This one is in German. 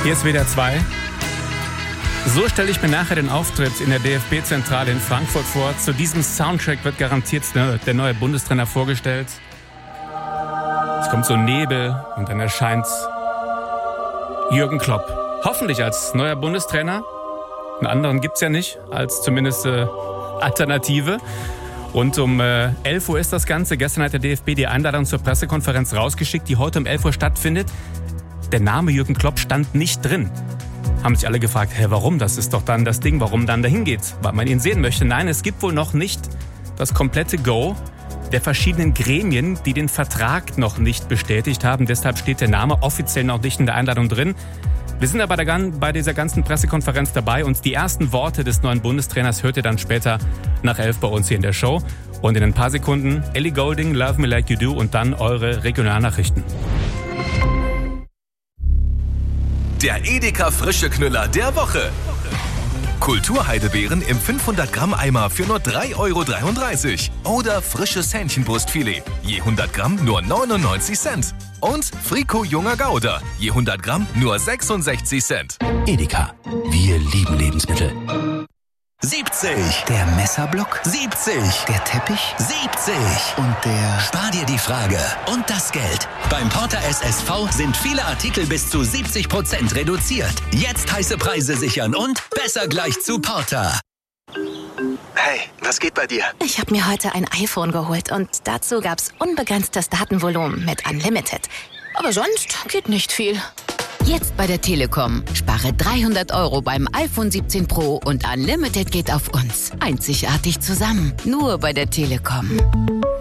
Hier ist WDR 2. So stelle ich mir nachher den Auftritt in der DFB-Zentrale in Frankfurt vor. Zu diesem Soundtrack wird garantiert der neue Bundestrainer vorgestellt. Es kommt so Nebel und dann erscheint Jürgen Klopp. Hoffentlich als neuer Bundestrainer. Einen anderen gibt's ja nicht, als zumindest Alternative. Und um 11 Uhr ist das Ganze. Gestern hat der DFB die Einladung zur Pressekonferenz rausgeschickt, die heute um 11 Uhr stattfindet. Der Name Jürgen Klopp stand nicht drin. Haben sich alle gefragt, warum? Das ist doch dann das Ding, warum dann dahin geht, weil man ihn sehen möchte. Nein, es gibt wohl noch nicht das komplette Go der verschiedenen Gremien, die den Vertrag noch nicht bestätigt haben. Deshalb steht der Name offiziell noch nicht in der Einladung drin. Wir sind aber bei dieser ganzen Pressekonferenz dabei und die ersten Worte des neuen Bundestrainers hört ihr dann später nach 11 bei uns hier in der Show. Und in ein paar Sekunden Ellie Goulding, Love Me Like You Do und dann eure Regionalnachrichten. Der Edeka Frische Knüller der Woche. Kulturheidebeeren im 500 Gramm Eimer für nur 3,33 € oder frisches Hähnchenbrustfilet, je 100 Gramm nur 99 Cent. Und Frico Junger Gouda, je 100 Gramm nur 66 Cent. Edeka, wir lieben Lebensmittel. 70. Der Messerblock. 70. Der Teppich. 70. Und der... Spar dir die Frage und das Geld. Beim Porter SSV sind viele Artikel bis zu 70% reduziert. Jetzt heiße Preise sichern und besser gleich zu Porter. Hey, was geht bei dir? Ich habe mir heute ein iPhone geholt und dazu gab's unbegrenztes Datenvolumen mit Unlimited. Aber sonst geht nicht viel. Jetzt bei der Telekom. Spare 300 € beim iPhone 17 Pro und Unlimited geht auf uns. Einzigartig zusammen. Nur bei der Telekom.